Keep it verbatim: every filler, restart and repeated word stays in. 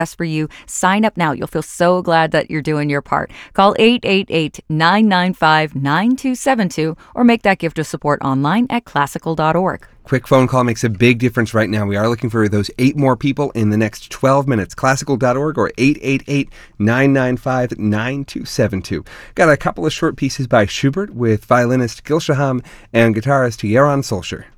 best for you. Sign up now. You'll feel so glad that you're doing your part. Call eight eight eight, nine nine five, nine two seven two or make that gift of support online at classical dot org. Quick phone call makes a big difference right now. We are looking for those eight more people in the next twelve minutes. classical dot org or eight eight eight, nine nine five, nine two seven two. Got a couple of short pieces by Schubert with violinist Gil Shaham and guitarist Yaron Solscher.